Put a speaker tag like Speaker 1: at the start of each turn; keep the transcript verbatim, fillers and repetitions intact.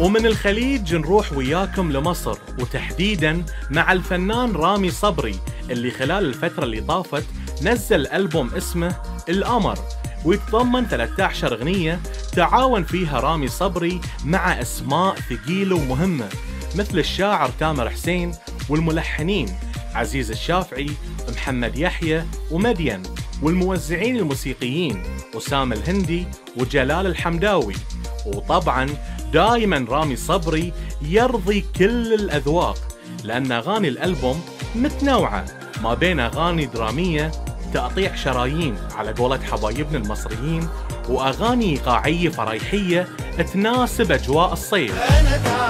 Speaker 1: ومن الخليج نروح وياكم لمصر، وتحديدا مع الفنان رامي صبري اللي خلال الفترة اللي طافت نزل ألبوم اسمه القمر، ويتضمن ثلاثة عشر أغنية تعاون فيها رامي صبري مع أسماء ثقيلة ومهمة مثل الشاعر تامر حسين، والملحنين عزيز الشافعي، محمد يحيى ومدين، والموزعين الموسيقيين أسامة الهندي وجلال الحمداوي. وطبعا دائما رامي صبري يرضي كل الأذواق، لأن أغاني الألبوم متنوعة ما بين أغاني درامية تقطيع شرايين على قولة حبايبنا المصريين، وأغاني إيقاعية فريحية تناسب أجواء الصيف.